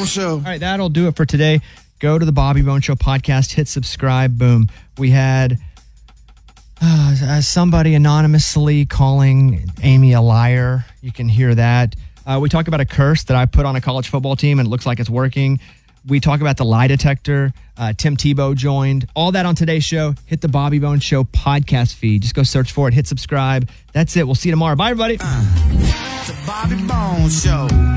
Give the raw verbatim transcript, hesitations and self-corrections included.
Bone Show. All right, that'll do it for today. Go to the Bobby Bone Show podcast, hit subscribe, boom. We had uh, somebody anonymously calling Amy a liar. You can hear that. Uh, we talk about a curse that I put on a college football team and it looks like it's working. We talk about the lie detector. Uh, Tim Tebow joined. All that on today's show. Hit the Bobby Bone Show podcast feed. Just go search for it. Hit subscribe. That's it. We'll see you tomorrow. Bye, everybody. Uh, the Bobby Bone Show.